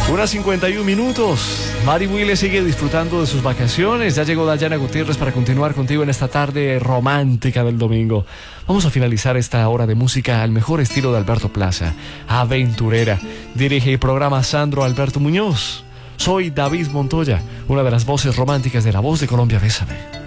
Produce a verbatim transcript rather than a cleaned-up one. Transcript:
Una cincuenta y un minutos. Mari Wille sigue disfrutando de sus vacaciones. Ya llegó Dayana Gutiérrez para continuar contigo en esta tarde romántica del domingo. Vamos a finalizar esta hora de música al mejor estilo de Alberto Plaza, aventurera. Dirige el programa Sandro Alberto Muñoz. Soy David Montoya, una de las voces románticas de La Voz de Colombia. Bésame.